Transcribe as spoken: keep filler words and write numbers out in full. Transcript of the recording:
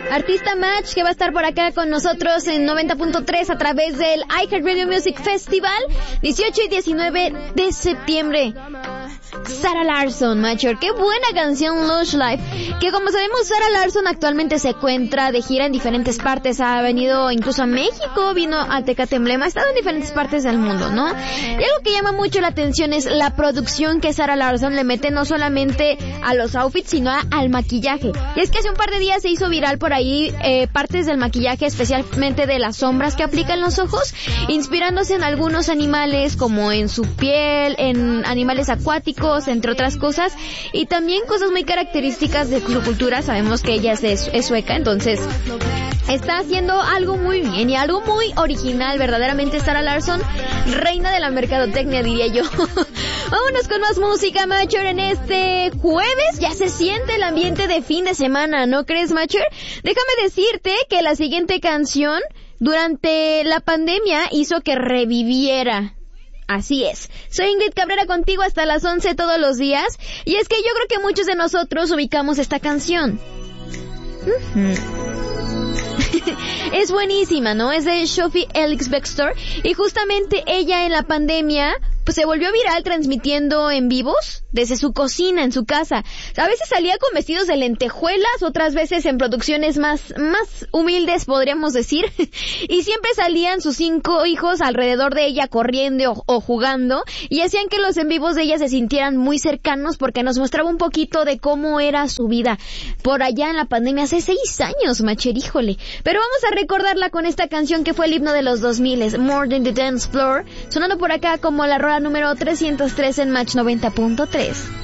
Artista Match, que va a estar por acá con nosotros en noventa punto tres a través del iHeartRadio Music Festival, dieciocho y diecinueve de septiembre. Sarah Larsson, Macher, qué buena canción, Lush Life, que como sabemos Sarah Larsson actualmente se encuentra de gira en diferentes partes, ha venido incluso a México, vino a Tecate Emblema, ha estado en diferentes partes del mundo, ¿no? Y algo que llama mucho la atención es la producción que Sarah Larsson le mete no solamente a los outfits, sino a, al maquillaje. Y es que hace un par de días se hizo viral por ahí eh, partes del maquillaje, especialmente de las sombras que aplica en los ojos, inspirándose en algunos animales, como en su piel, en animales acuáticos, entre otras cosas, y también cosas muy características de su cultura. Sabemos que ella es, de, es sueca, entonces está haciendo algo muy bien y algo muy original, verdaderamente. Sarah Larsson, reina de la mercadotecnia, diría yo. Vámonos con más música, Macher, en este jueves. Ya se siente el ambiente de fin de semana, ¿no crees, Macher? Déjame decirte que la siguiente canción durante la pandemia hizo que reviviera. Así es. Soy Ingrid Cabrera contigo hasta las once todos los días. Y es que yo creo que muchos de nosotros ubicamos esta canción. Uh-huh. Es buenísima, ¿no? Es de Sophie Ellis-Bextor. Y justamente ella en la pandemia pues se volvió viral transmitiendo en vivos desde su cocina, en su casa. A veces salía con vestidos de lentejuelas, otras veces en producciones más, más humildes, podríamos decir. Y siempre salían sus cinco hijos alrededor de ella corriendo o, o jugando, y hacían que los en vivos de ella se sintieran muy cercanos porque nos mostraba un poquito de cómo era su vida por allá en la pandemia hace seis años, Macher, híjole. Pero vamos a recordarla con esta canción que fue el himno de los dos mil, More Than the Dance Floor, sonando por acá como la rola número trescientos tres en Match noventa punto tres.